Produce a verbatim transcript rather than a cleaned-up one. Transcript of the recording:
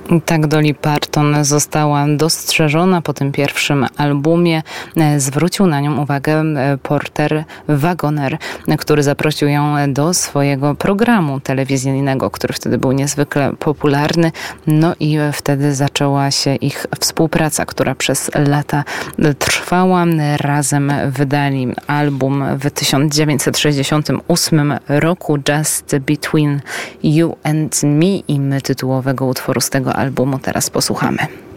Tak Dolly Parton została dostrzeżona po tym pierwszym albumie. Zwrócił na nią uwagę Porter Wagoner, który zaprosił ją do swojego programu telewizyjnego, który wtedy był niezwykle popularny. No i wtedy zaczęła się ich współpraca, która przez lata trwała. Razem wydali album w tysiąc dziewięćset sześćdziesiątym ósmym roku Just Between You and Me i my tytułowego utworu z tego albumu teraz posłuchamy.